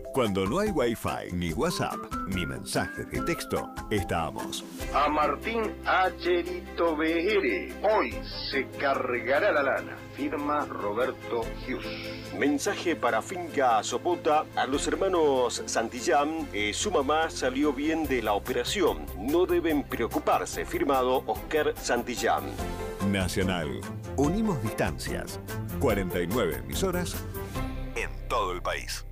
Cuando no hay Wi-Fi, ni WhatsApp, ni mensajes de texto, estamos. A Martín Acherito BR. Hoy se cargará la lana. Firma Roberto Hughes. Mensaje para Finca Sopota a los hermanos Santillán. Su mamá salió bien de la operación. No deben preocuparse. Firmado Oscar Santillán. Nacional. Unimos distancias. 49 emisoras en todo el país.